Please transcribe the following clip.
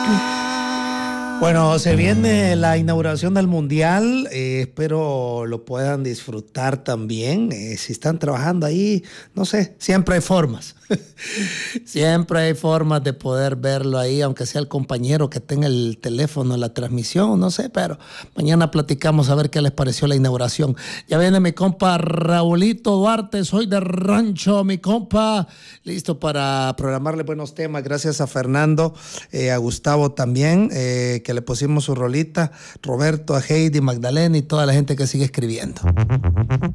Bueno, se viene la inauguración del Mundial, espero lo puedan disfrutar también. Si están trabajando ahí, no sé, siempre hay formas. Siempre hay formas de poder verlo ahí, aunque sea el compañero que tenga el teléfono, la transmisión, no sé, pero mañana platicamos a ver qué les pareció la inauguración. Ya viene mi compa Raulito Duarte, soy de Rancho, mi compa, listo para programarle buenos temas. Gracias a Fernando, a Gustavo también, que le pusimos su rolita, Roberto, a Heidi, Magdalena y toda la gente que sigue escribiendo.